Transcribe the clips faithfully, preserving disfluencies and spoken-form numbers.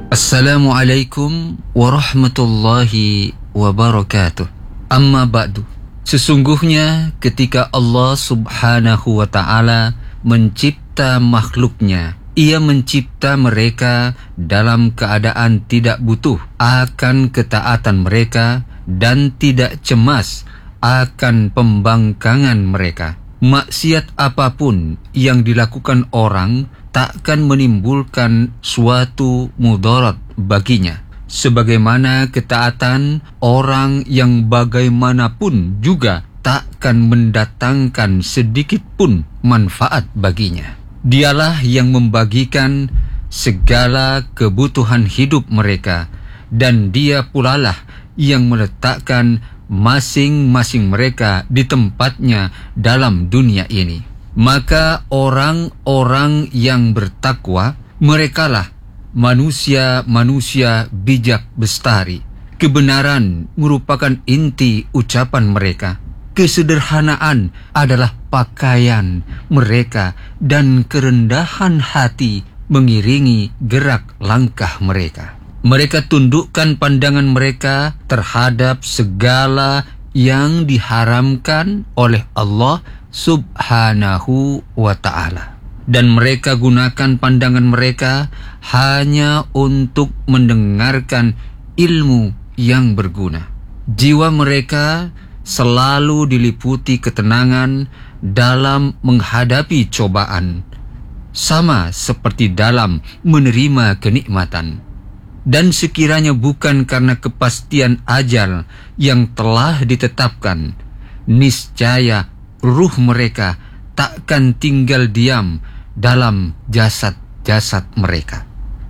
Assalamualaikum warahmatullahi wabarakatuh. Amma ba'du. Sesungguhnya ketika Allah subhanahu wa ta'ala mencipta makhluknya, Ia mencipta mereka dalam keadaan tidak butuh akan ketaatan mereka dan tidak cemas akan pembangkangan mereka. Maksiat apapun yang dilakukan orang takkan menimbulkan suatu mudarat baginya, sebagaimana ketaatan orang yang bagaimanapun juga takkan mendatangkan sedikit pun manfaat baginya. Dialah yang membagikan segala kebutuhan hidup mereka, dan Dia pulalah yang meletakkan masing-masing mereka di tempatnya dalam dunia ini. Maka orang-orang yang bertakwa, merekalah manusia-manusia bijak bestari. Kebenaran merupakan inti ucapan mereka. Kesederhanaan adalah pakaian mereka, dan kerendahan hati mengiringi gerak langkah mereka. Mereka tundukkan pandangan mereka terhadap segala yang diharamkan oleh Allah subhanahu wa ta'ala. Dan mereka gunakan pandangan mereka hanya untuk mendengarkan ilmu yang berguna. Jiwa mereka selalu diliputi ketenangan dalam menghadapi cobaan, sama seperti dalam menerima kenikmatan. Dan sekiranya bukan karena kepastian ajal yang telah ditetapkan, niscaya ruh mereka takkan tinggal diam dalam jasad-jasad mereka.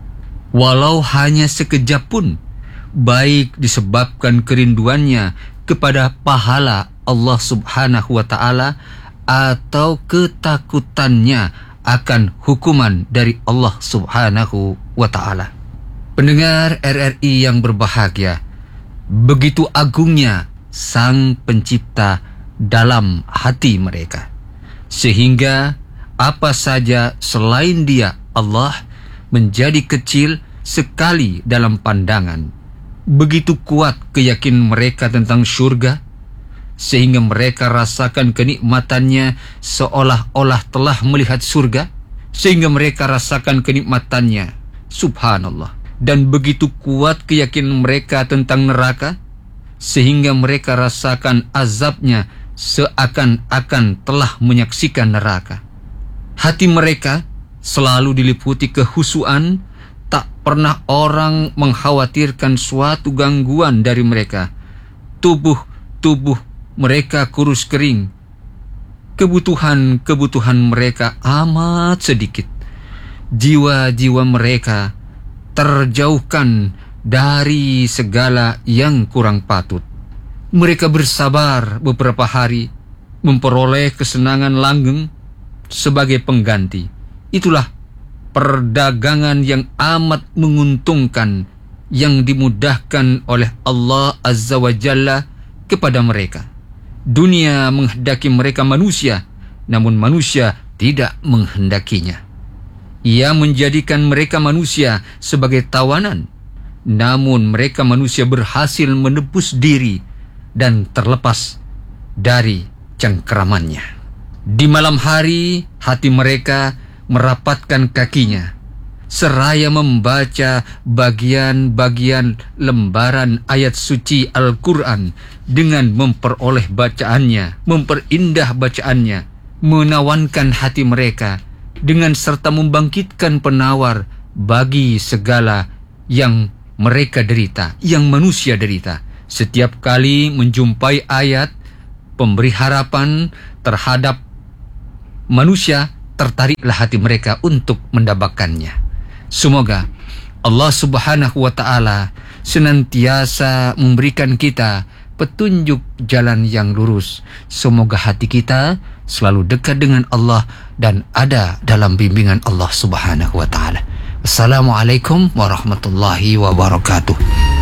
Walau hanya sekejap pun, baik disebabkan kerinduannya kepada pahala Allah subhanahu wa ta'ala atau ketakutannya akan hukuman dari Allah subhanahu wa ta'ala. Pendengar R R I yang berbahagia, begitu agungnya Sang Pencipta dalam hati mereka, sehingga apa saja selain Dia, Allah, menjadi kecil sekali dalam pandangan. Begitu kuat keyakinan mereka tentang surga, sehingga mereka rasakan kenikmatannya seolah-olah telah melihat surga, sehingga mereka rasakan kenikmatannya. Subhanallah. Dan begitu kuat keyakinan mereka tentang neraka, sehingga mereka rasakan azabnya seakan-akan telah menyaksikan neraka. Hati mereka selalu diliputi kehusuan, tak pernah orang mengkhawatirkan suatu gangguan dari mereka. Tubuh-tubuh mereka kurus kering. Kebutuhan-kebutuhan mereka amat sedikit. Jiwa-jiwa mereka terjauhkan dari segala yang kurang patut. Mereka bersabar beberapa hari, memperoleh kesenangan langgeng sebagai pengganti. Itulah perdagangan yang amat menguntungkan yang dimudahkan oleh Allah Azza wa Jalla kepada mereka. Dunia menghendaki mereka manusia, namun manusia tidak menghendakinya. Ia menjadikan mereka manusia sebagai tawanan, namun mereka manusia berhasil menebus diri dan terlepas dari cengkeramannya. Di malam hari, hati mereka merapatkan kakinya, seraya membaca bagian-bagian lembaran ayat suci Al-Quran dengan memperoleh bacaannya, memperindah bacaannya, menawankan hati mereka dengan serta membangkitkan penawar bagi segala yang mereka derita, yang manusia derita. Setiap kali menjumpai ayat pemberi harapan terhadap manusia, tertariklah hati mereka untuk mendapatkannya. Semoga Allah subhanahu wa ta'ala senantiasa memberikan kita petunjuk jalan yang lurus. Semoga hati kita selalu dekat dengan Allah dan ada dalam bimbingan Allah subhanahu wa ta'ala. Assalamualaikum warahmatullahi wabarakatuh.